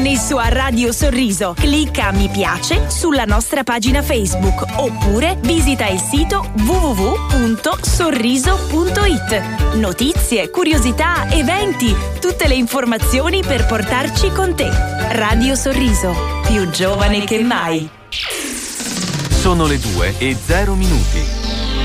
connesso a Radio Sorriso. Clicca mi piace sulla nostra pagina Facebook oppure visita il sito www.sorriso.it. Notizie, curiosità, eventi, tutte le informazioni per portarci con te. Radio Sorriso, più giovane che mai. Sono le 2:0.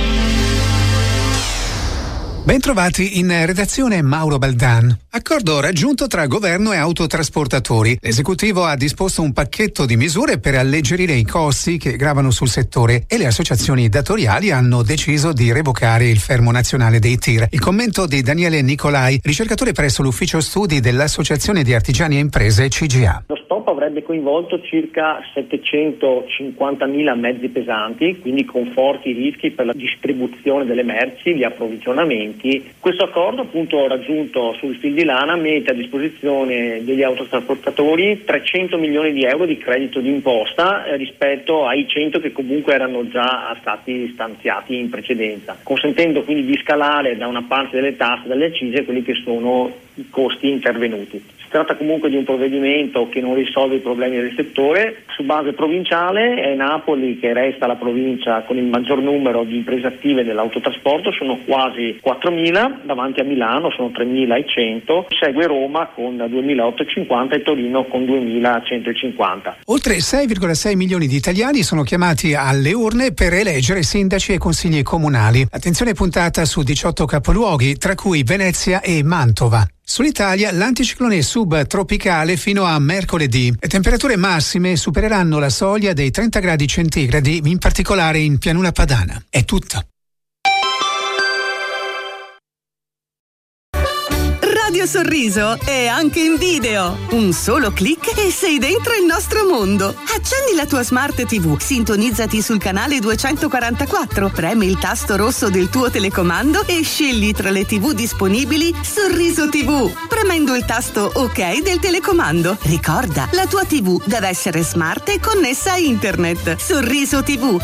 Bentrovati in redazione Mauro Baldan. Accordo raggiunto tra governo e autotrasportatori. L'esecutivo ha disposto un pacchetto di misure per alleggerire i costi che gravano sul settore e le associazioni datoriali hanno deciso di revocare il fermo nazionale dei TIR. Il commento di Daniele Nicolai, ricercatore presso l'ufficio studi dell'Associazione di Artigiani e Imprese CGA. Lo stop avrebbe coinvolto circa 750.000 mezzi pesanti, quindi con forti rischi per la distribuzione delle merci, gli approvvigionamenti. Questo accordo, appunto raggiunto sul fil di lana, mette a disposizione degli autotrasportatori 300 milioni di euro di credito d'imposta rispetto ai 100 che comunque erano già stati stanziati in precedenza, consentendo quindi di scalare da una parte delle tasse, dalle accise, quelli che sono i costi intervenuti. Si tratta comunque di un provvedimento che non risolve i problemi del settore. Su base provinciale è Napoli che resta la provincia con il maggior numero di imprese attive dell'autotrasporto, sono quasi 4.000, davanti a Milano sono 3.100, segue Roma con 2.850 e Torino con 2.150. Oltre 6,6 milioni di italiani sono chiamati alle urne per eleggere sindaci e consigli comunali. Attenzione puntata su 18 capoluoghi, tra cui Venezia e Mantova. Sull'Italia l'anticiclone subtropicale fino a mercoledì. Le temperature massime supereranno la soglia dei 30 gradi centigradi, in particolare in pianura padana. È tutto. Radio Sorriso è anche in video. Un solo click e sei dentro il nostro mondo. Accendi la tua Smart TV, sintonizzati sul canale 244, premi il tasto rosso del tuo telecomando e scegli tra le TV disponibili Sorriso TV, premendo il tasto OK del telecomando. Ricorda, la tua TV deve essere smart e connessa a internet. Sorriso TV.